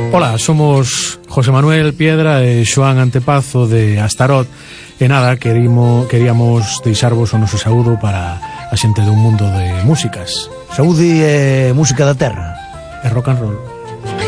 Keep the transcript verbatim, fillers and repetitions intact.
Ola, somos José Manuel Piedra e Xoán Antepazo de Astarot. E nada, querimo, queríamos deixarvos o noso saúdo para a xente dun mundo de músicas. Saúde e música da terra. E rock and roll.